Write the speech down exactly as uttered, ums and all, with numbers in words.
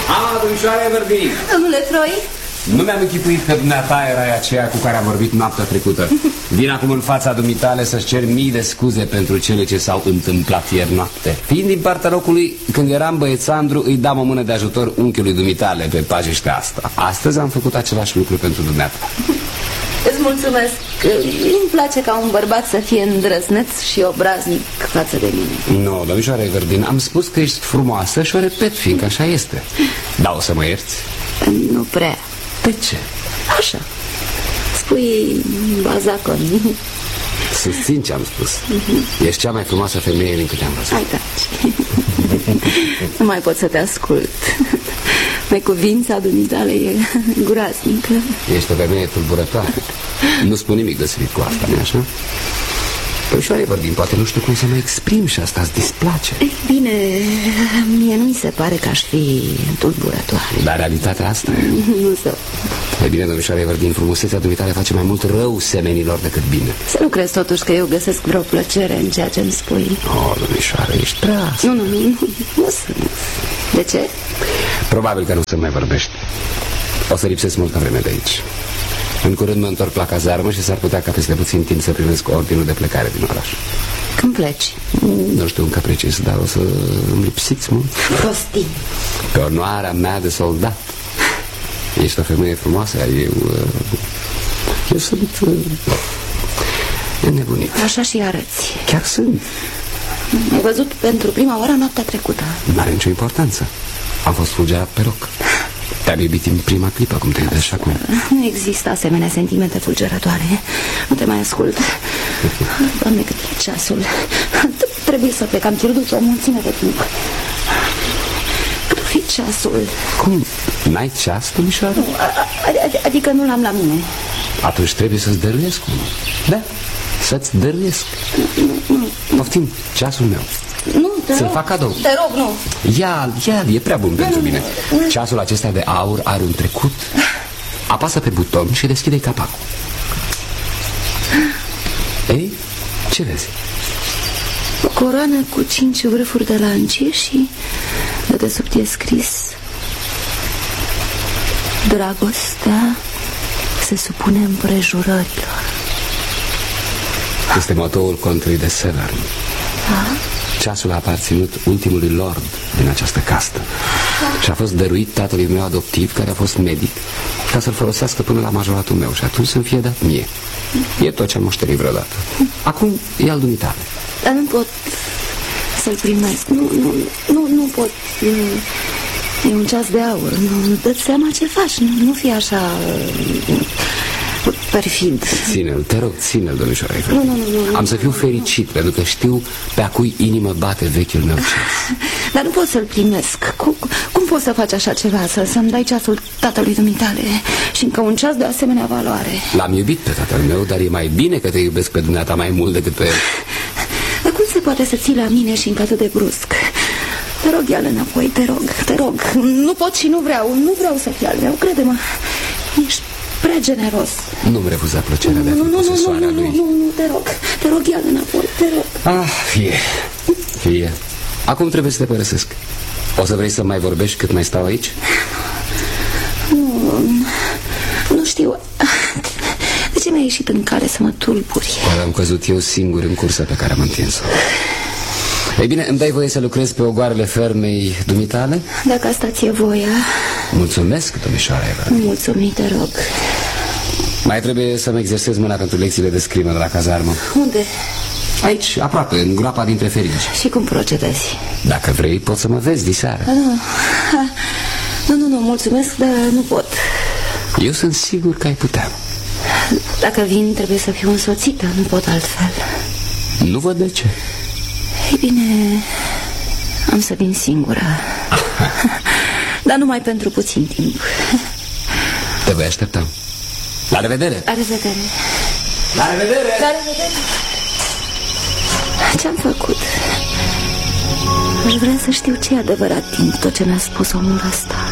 A, domnișoara Everdeen. Domnule Troi? Nu mi-am închipuit că dumneata erai aceea cu care am vorbit noaptea trecută. Vin acum în fața dumitale să-ți cer mii de scuze pentru cele ce s-au întâmplat ieri noapte. Fiind din partea locului, când eram băiețandru, îi dam o mână de ajutor unchiului dumitale pe pajiștea asta. Astăzi am făcut același lucru pentru dumneata. Îți mulțumesc. Îmi place ca un bărbat să fie îndrăzneț și obraznic față de mine. Nu, domnișoara Everdeen, am spus că ești frumoasă și o repet, fiindcă așa este. Da, o să mă ierți? Nu prea. De ce? Așa. Spui bazacon. Susțin ce am spus. uh-huh. Ești cea mai frumoasă femeie din câte am văzut. Hai, taci. Nu mai pot să te ascult. Necuvința dumitale e groaznică. Ești o femeie tulburătoare. Nu spun nimic deosebit cu asta, nu-i așa? Domnișoara Everdeen, poate nu știu cum să mă exprim și asta îți displace. Bine, mie nu mi se pare că aș fi tulburătoare. Dar realitatea asta e. Nu știu. E bine, domnișoara Everdeen, frumusețea dumitale face mai mult rău semenilor decât bine. Să nu crezi totuși că eu găsesc vreo plăcere în ceea ce îmi spui. Oh, domnișoară, ești prea... Nu, nu, nu, nu, nu sunt. De ce? Probabil că nu se mai vorbește. O să lipsesc multă vreme de aici. În curând mă întorc la cazarmă și s-ar putea ca peste puțin timp să primesc ordinul de plecare din oraș. Când pleci? Nu știu încă precis, dar o să îmi lipsiți mult. Prostii. Pe onoarea mea de soldat. Ești o femeie frumoasă, iar eu... Eu sunt... înnebunit. Așa și arăți. Chiar sunt. M-ai văzut pentru prima oară noaptea trecută. N-are nicio importanță. Am fost fulgerat pe loc. Te-am iubit în prima clipă, cum te iubesc și acum. Nu există asemenea sentimente fulgerătoare. Nu te mai ascult. Doamne, cât e ceasul. Trebuie să plec, am pierdut o mulțime de timp. Cât fi ceasul? Cum? N-ai ceas, domnișoară? Nu, adică nu l-am la mine. Atunci trebuie să-ți dăruiesc unul. Da, să-ți dăruiesc. Nu, nu. Poftim, ceasul meu. Nu, te Să-l rog. fac cadou. Te rog, nu. Ia-l, ia-l, e prea bun pentru mine. Ceasul acesta de aur are un trecut. Apasă pe buton și deschide capacul. Ei, ce vezi? O coroană cu cinci vârfuri de lance și de desubt e scris: dragostea se supune împrejurărilor. Este motoul contului de Severn. Da? Ceasul a aparținut ultimului lord din această castă și a fost dăruit tatălui meu adoptiv, care a fost medic, ca să-l folosească până la majoratul meu și atunci să-mi fie dat mie. E tot ce-am moștenit vreodată. Acum e al dumitale. Dar nu pot să-l primesc. Nu, nu, nu, nu pot. E, e un ceas de aur. Nu, nu dă-ți seama ce faci. Nu, nu fi așa perfid. Ține-l, te rog, ține-l, domnișoara Everdeen. Nu, nu, nu, nu. Am să fiu fericit, pentru că știu pe a cui inimă bate vechiul meu ceas. Dar nu pot să-l primesc. Cum, cum poți să faci așa ceva? Să, să-mi dai ceasul tatălui dumitale și încă un ceas de asemenea valoare? L-am iubit pe tatăl meu, dar e mai bine că te iubesc pe dumneata mai mult decât pe el. Dar cum se poate să ții la mine și încă atât de brusc? Te rog, ia-l înapoi, te rog, te rog. Nu pot și nu vreau, nu vreau să fie al meu, crede-mă. Ești prea generos. Nu-mi refuza plăcerea de a fi nu, nu, nu, posesoarea nu, nu, lui. nu, nu, te rog, te rog, ia-l înapoi, te rog. Ah, fie, fie. Acum trebuie să te părăsesc. O să vrei să mai vorbești cât mai stau aici? Nu, nu știu. De ce mi-ai ieșit în cale să mă tulburi? Oare am căzut eu singur în cursa pe care am întins-o. Ei bine, îmi dai voie să lucrez pe ogoarele fermei dumitale? Dacă asta ți-e voia. Mulțumesc, domnișoara Everdeen. Mulțumit, te rog. Mai trebuie să-mi exersez mâna pentru lecțiile de scrimă de la cazarmă. Unde? Aici, aproape, în groapa dintre feringi. Și cum procedezi? Dacă vrei, poți să mă vezi diseară. Nu, nu, nu, nu, mulțumesc, dar nu pot. Eu sunt sigur că ai putea. Dacă vin, trebuie să fiu însoțită, nu pot altfel. Nu văd de ce. Ei bine, am să vin singură. Dar numai pentru puțin timp. Te voi aștepta. La revedere! La revedere! La revedere! La revedere! Ce-am făcut? Aș vrea să știu ce e adevărat din tot ce mi-a spus omul ăsta.